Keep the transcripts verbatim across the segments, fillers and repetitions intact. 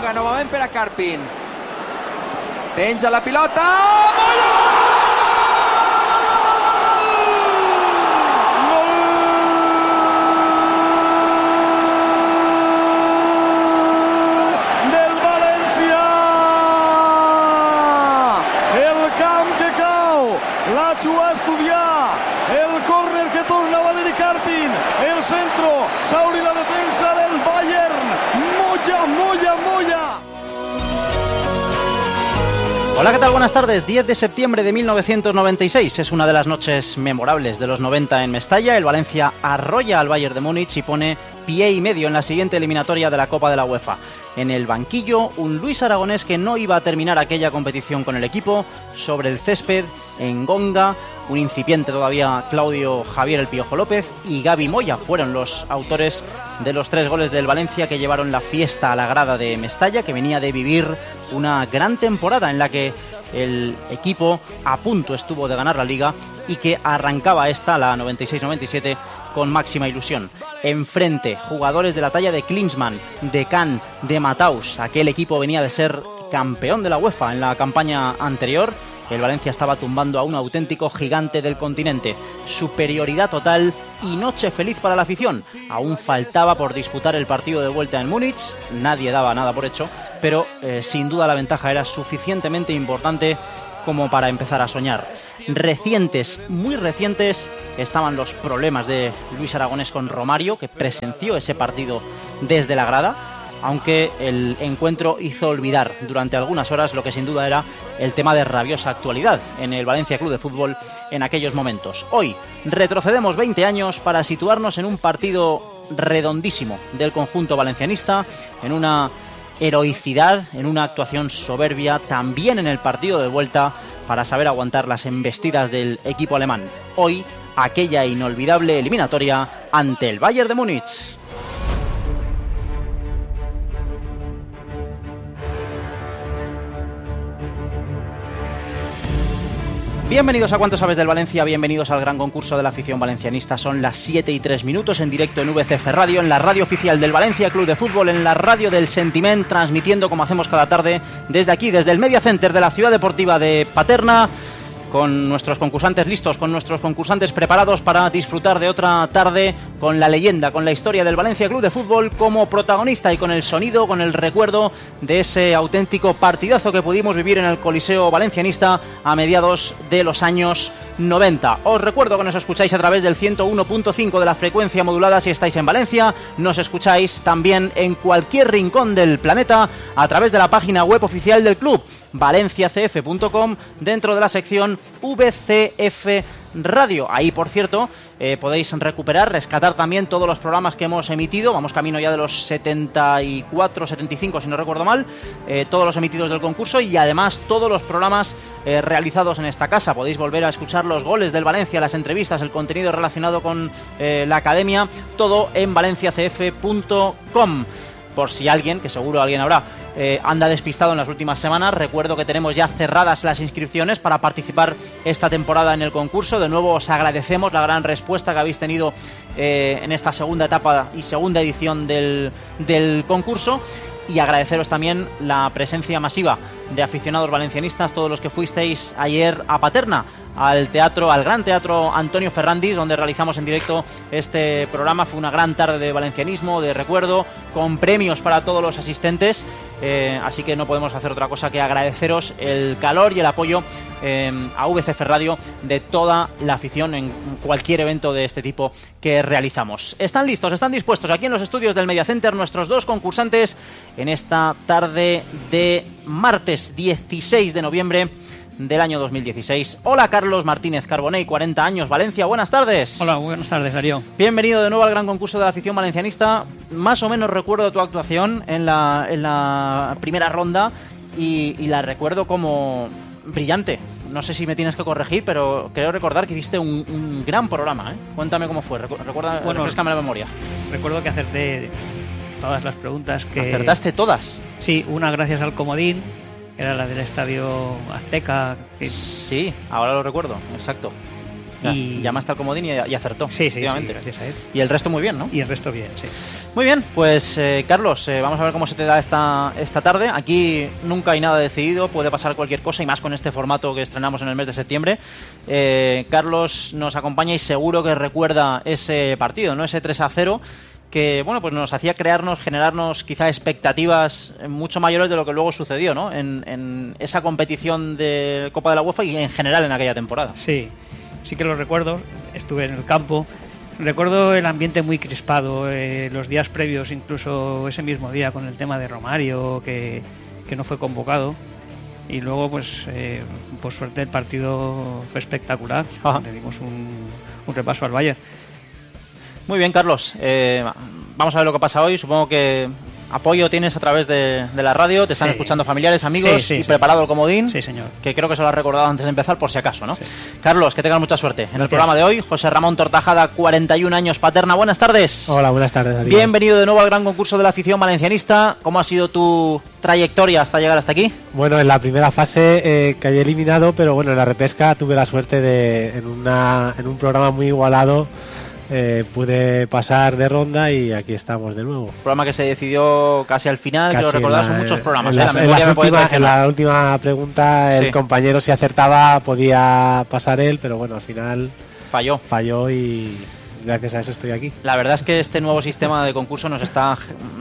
juga novament per a Karpin. Penja la pilota. Moya! L'ha estudiar, el córner que torna a Valeri Karpin, el centro, Sauri la defensa del Bayern, Moya, Moya, Moya. Hola, ¿qué tal? Buenas tardes. diez de septiembre de mil novecientos noventa y seis. Es una de las noches memorables de los noventa en Mestalla. El Valencia arrolla al Bayern de Múnich y pone pie y medio en la siguiente eliminatoria de la Copa de la UEFA. En el banquillo, un Luis Aragonés que no iba a terminar aquella competición con el equipo. Sobre el césped, en Gonga, un incipiente todavía Claudio Javier El Piojo López y Gabi Moya fueron los autores de los tres goles del Valencia que llevaron la fiesta a la grada de Mestalla, que venía de vivir una gran temporada en la que el equipo a punto estuvo de ganar la Liga y que arrancaba esta, la noventa y seis noventa y siete, con máxima ilusión. Enfrente, jugadores de la talla de Klinsmann, de Kahn, de Mataus. Aquel equipo venía de ser campeón de la UEFA en la campaña anterior. El Valencia estaba tumbando a un auténtico gigante del continente. Superioridad total y noche feliz para la afición. Aún faltaba por disputar el partido de vuelta en Múnich. Nadie daba nada por hecho, pero eh, sin duda la ventaja era suficientemente importante como para empezar a soñar. Recientes, muy recientes, estaban los problemas de Luis Aragonés con Romario, que presenció ese partido desde la grada, aunque el encuentro hizo olvidar durante algunas horas lo que sin duda era el tema de rabiosa actualidad en el Valencia Club de Fútbol en aquellos momentos. Hoy retrocedemos veinte años para situarnos en un partido redondísimo del conjunto valencianista, en una heroicidad, en una actuación soberbia, también en el partido de vuelta, para saber aguantar las embestidas del equipo alemán. Hoy, aquella inolvidable eliminatoria ante el Bayern de Múnich. Bienvenidos a Cuánto Sabes del Valencia, bienvenidos al gran concurso de la afición valencianista. Son las siete y tres minutos en directo en V C F Radio, en la radio oficial del Valencia Club de Fútbol, en la radio del Sentiment, transmitiendo como hacemos cada tarde desde aquí, desde el Media Center de la Ciudad Deportiva de Paterna, con nuestros concursantes listos, con nuestros concursantes preparados para disfrutar de otra tarde con la leyenda, con la historia del Valencia Club de Fútbol como protagonista y con el sonido, con el recuerdo de ese auténtico partidazo que pudimos vivir en el Coliseo Valencianista a mediados de los años noventa. Os recuerdo que nos escucháis a través del ciento uno punto cinco de la frecuencia modulada si estáis en Valencia. Nos escucháis también en cualquier rincón del planeta a través de la página web oficial del club, valencia c f punto com, dentro de la sección V C F Radio. Ahí, por cierto, eh, podéis recuperar, rescatar también todos los programas que hemos emitido. Vamos camino ya de los setenta y cuatro, setenta y cinco, si no recuerdo mal, eh, todos los emitidos del concurso y además todos los programas eh, realizados en esta casa. Podéis volver a escuchar los goles del Valencia, las entrevistas, el contenido relacionado con eh, la academia, todo en valencia c f punto com. Por si alguien, que seguro alguien habrá, eh, anda despistado en las últimas semanas, recuerdo que tenemos ya cerradas las inscripciones para participar esta temporada en el concurso. De nuevo os agradecemos la gran respuesta que habéis tenido eh, en esta segunda etapa y segunda edición del, del concurso. Y agradeceros también la presencia masiva de aficionados valencianistas, todos los que fuisteis ayer a Paterna, al teatro, al gran teatro Antonio Ferrandis, donde realizamos en directo este programa. Fue una gran tarde de valencianismo, de recuerdo, con premios para todos los asistentes, eh, así que no podemos hacer otra cosa que agradeceros el calor y el apoyo eh, a V C F Radio de toda la afición en cualquier evento de este tipo que realizamos. Están listos, están dispuestos aquí en los estudios del Media Center nuestros dos concursantes en esta tarde de martes dieciséis de noviembre del año dos mil dieciséis. Hola, Carlos Martínez Carbonell, cuarenta años, Valencia, buenas tardes. Hola, buenas tardes, Darío. Bienvenido de nuevo al gran concurso de la afición valencianista. Más o menos recuerdo tu actuación en la, en la primera ronda y, y la recuerdo como brillante. No sé si me tienes que corregir, pero creo recordar que hiciste un, un gran programa, ¿eh? Cuéntame cómo fue, recuerda, bueno, refrescame la memoria. Recuerdo que acerté todas las preguntas que... ¿Acertaste todas? Sí, una gracias al comodín, era la del Estadio Azteca. Que... Sí, ahora lo recuerdo, exacto. Y llamaste al comodín y, y acertó. Sí, sí, sí, gracias a él. Y el resto muy bien, ¿no? Y el resto bien, sí. Muy bien, pues eh, Carlos, eh, vamos a ver cómo se te da esta, esta tarde. Aquí nunca hay nada decidido, puede pasar cualquier cosa, y más con este formato que estrenamos en el mes de septiembre. Eh, Carlos nos acompaña y seguro que recuerda ese partido, ¿no? Ese tres a cero, que bueno, pues nos hacía crearnos, generarnos quizá expectativas mucho mayores de lo que luego sucedió, ¿no? En, en esa competición de Copa de la UEFA y en general en aquella temporada. Sí, sí que lo recuerdo, estuve en el campo. Recuerdo el ambiente muy crispado, eh, los días previos, incluso ese mismo día con el tema de Romario, que, que no fue convocado. Y luego, pues, eh, por suerte el partido fue espectacular. Ajá. Le dimos un, un repaso al Bayern. Muy bien, Carlos. Eh, vamos a ver lo que pasa hoy. Supongo que apoyo tienes a través de, de la radio. Te están sí. escuchando familiares, amigos, sí, sí, y sí. preparado el comodín. Sí, señor. Que creo que se lo has recordado antes de empezar, por si acaso, ¿no? Sí. Carlos, que tengas mucha suerte. En Gracias. El programa de hoy, José Ramón Tortajada, cuarenta y un años, Paterna. Buenas tardes. Hola, buenas tardes. Darío. Bienvenido de nuevo al gran concurso de la afición valencianista. ¿Cómo ha sido tu trayectoria hasta llegar hasta aquí? Bueno, en la primera fase eh, caí eliminado, pero bueno, en la repesca tuve la suerte de, en, una, en un programa muy igualado, Eh, pude pasar de ronda y aquí estamos de nuevo. Programa que se decidió casi al final, casi que lo recordás, son muchos programas. En, ¿eh? las, la en, las última, en la última pregunta el sí. compañero, si acertaba, podía pasar él, pero bueno, al final falló. Falló y gracias a eso estoy aquí. La verdad es que este nuevo sistema de concurso nos está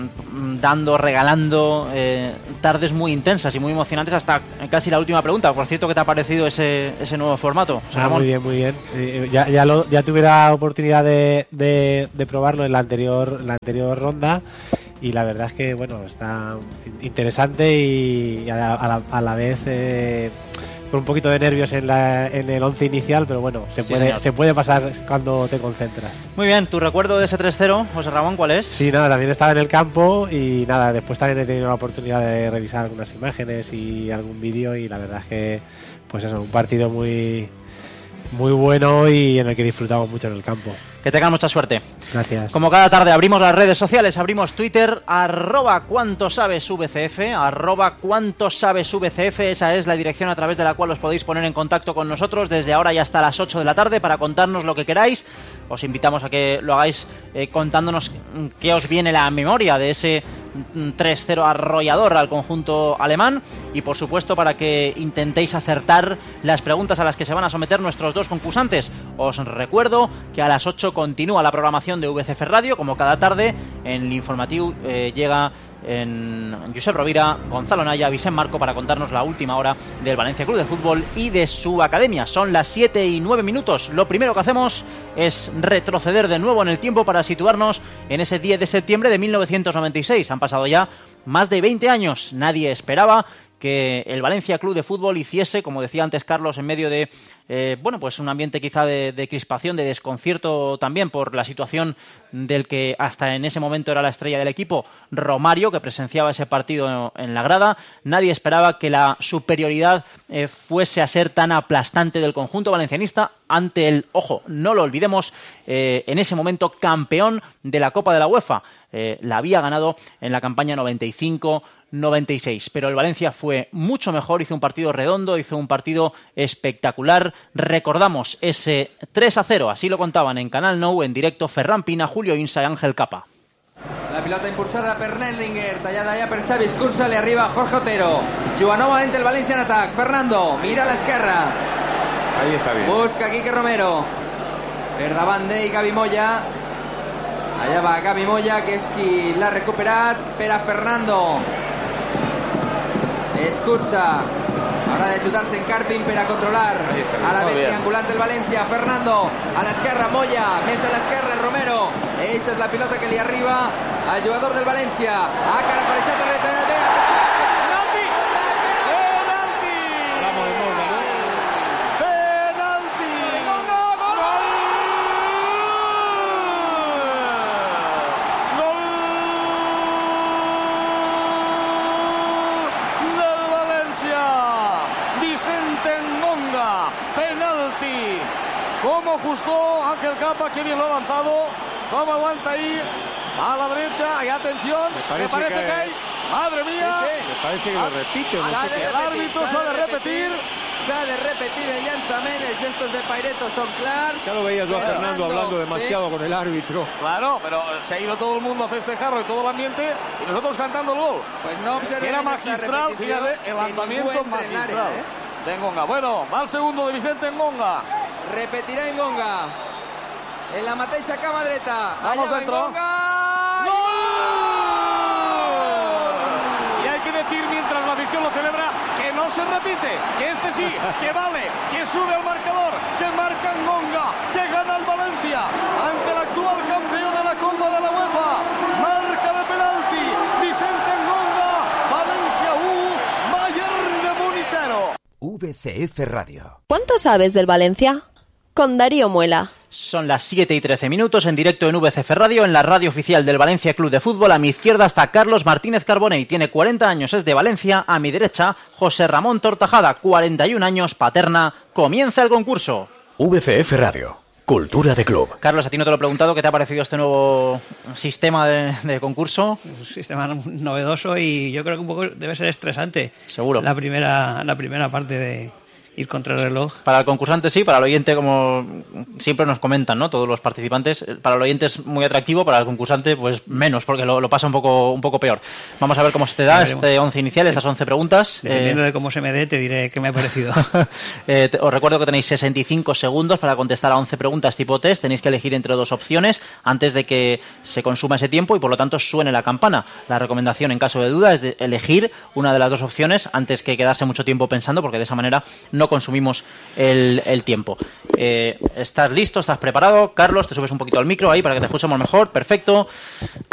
dando, regalando eh, tardes muy intensas y muy emocionantes hasta casi la última pregunta. Por cierto, ¿qué te ha parecido ese, ese nuevo formato? Ah, muy bien, muy bien. Eh, ya, ya, lo, ya tuve la oportunidad de, de, de probarlo en la anterior, la anterior ronda y la verdad es que bueno, está interesante y a la, a la, a la vez eh, con un poquito de nervios en, la, en el once inicial, pero bueno, se, sí, puede, se puede pasar cuando te concentras. Muy bien, ¿tu recuerdo de ese tres cero, José Ramón, cuál es? Sí, nada, también estaba en el campo y nada, después también he tenido la oportunidad de revisar algunas imágenes y algún vídeo y la verdad es que, pues eso, un partido muy, muy bueno y en el que disfrutamos mucho en el campo. Que tengan mucha suerte. Gracias. Como cada tarde abrimos las redes sociales, abrimos Twitter, arroba cuánto sabes V C F, arroba cuánto sabes V C F, esa es la dirección a través de la cual os podéis poner en contacto con nosotros desde ahora y hasta las ocho de la tarde para contarnos lo que queráis. Os invitamos a que lo hagáis eh, contándonos qué os viene a la memoria de ese tres cero arrollador al conjunto alemán y por supuesto para que intentéis acertar las preguntas a las que se van a someter nuestros dos concursantes. Os recuerdo que a las ocho continúa la programación de V C F Radio, como cada tarde en el informativo eh, llega en Josep Rovira, Gonzalo Naya, Vicent Marco para contarnos la última hora del Valencia Club de Fútbol y de su academia. Son las siete y nueve minutos. Lo primero que hacemos es retroceder de nuevo en el tiempo para situarnos en ese diez de septiembre de mil novecientos noventa y seis. Han pasado ya más de veinte años. Nadie esperaba que el Valencia Club de Fútbol hiciese, como decía antes Carlos, en medio de eh, bueno, pues un ambiente quizá de, de crispación, de desconcierto también por la situación del que hasta en ese momento era la estrella del equipo, Romario, que presenciaba ese partido en la grada. Nadie esperaba que la superioridad eh, fuese a ser tan aplastante del conjunto valencianista ante el, ojo, no lo olvidemos, eh, en ese momento campeón de la Copa de la UEFA. Eh, la había ganado en la campaña noventa y cinco noventa y seis, pero el Valencia fue mucho mejor, hizo un partido redondo, hizo un partido espectacular. Recordamos ese tres a cero, así lo contaban en Canal Nou en directo Ferran Pina, Julio Insa y Ángel Capa. La pilota impulsada per Nendlinger, tallada ya per Xavi Escursa, le arriba Jorge Otero. Juga novamente el Valencia en ataque. Fernando, mira a la esquerra. Ahí está bien. Busca Quique Romero. Per davant d'ell Gavi Moya. Allà va Gavi Moya, que és qui l'ha recuperat per a Fernando. Escursa. Habrá de chutarse en Carpin para controlar a la vez triangulante el Valencia. Fernando a la esquerra, Moya, mesa a la esquerra, Romero. Esa es la pilota que le arriba al jugador del Valencia. A caracolechar rete de penalti. Penalti. Vamos de moda, ¿no? Penalti. Gol, gol, gol. Gol del Valencia. Vicente Ndonga, penalti. Como justo Ángel Capa, que bien lo ha lanzado. Como aguanta ahí a la derecha. Y atención, me parece, me parece que... que hay. Madre mía. Me parece que lo repite. No sé el árbitro suele repetir. S'ha de repetir el llançament, els gestos de Paireto son clars. Ya lo veías yo a Fernando hablando demasiado, ¿sí?, con el árbitro. Claro, pero se ha ido todo el mundo a festejarlo y todo el ambiente y nosotros cantando el gol. Pues no observen. Era magistral, fíjate, el lanzamiento magistral área, ¿eh?, de Ngonga. Bueno, va el segundo de Vicente Ngonga. Repetirá Ngonga. En la mateixa cama dreta. Vamos Allá dentro. Ngonga. ¡Gol! Y hay que decir, mientras la afición lo celebra, que no se repite, que este sí, que vale, que sube al marcador, que marca Ngonga, que gana el Valencia ante el actual campeón de la Copa de la UEFA. Marca de penalti, Vicente Ngonga, Valencia uno, Bayern de Múnich cero. V C F Radio. ¿Cuánto sabes del Valencia? Con Darío Muela. Son las siete y trece minutos en directo en V C F Radio, en la radio oficial del Valencia Club de Fútbol. A mi izquierda está Carlos Martínez Carbonell, tiene cuarenta años, es de Valencia. A mi derecha, José Ramón Tortajada, cuarenta y un años, Paterna. Comienza el concurso. V C F Radio, cultura de club. Carlos, a ti no te lo he preguntado, ¿qué te ha parecido este nuevo sistema de, de concurso? Es un sistema novedoso y yo creo que un poco debe ser estresante. Seguro. La primera, la primera parte de ir contra el reloj. Para el concursante sí, para el oyente, como siempre nos comentan, ¿no?, todos los participantes, para el oyente es muy atractivo, para el concursante pues menos, porque lo, lo pasa un poco un poco peor. Vamos a ver cómo se te da este once inicial, estas once preguntas. Dependiendo eh... de cómo se me dé, te diré qué me ha parecido. eh, te, os recuerdo que tenéis sesenta y cinco segundos para contestar a once preguntas tipo test. Tenéis que elegir entre dos opciones antes de que se consuma ese tiempo y por lo tanto suene la campana. La recomendación en caso de duda es de elegir una de las dos opciones antes que quedarse mucho tiempo pensando, porque de esa manera no consumimos el, el tiempo. Eh, ¿Estás listo? ¿Estás preparado? Carlos, te subes un poquito al micro ahí para que te escuchemos mejor. Perfecto.